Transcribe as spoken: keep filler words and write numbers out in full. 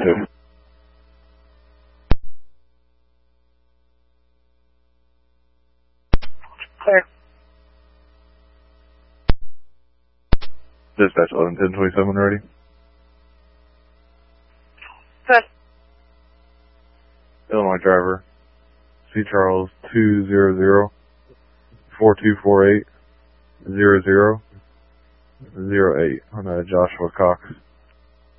two. Clear. Dispatch eleven ten twenty-seven ready. Good. Illinois driver, C. Charles two zero zero four two four eight zero zero zero eight on uh, Joshua Cox.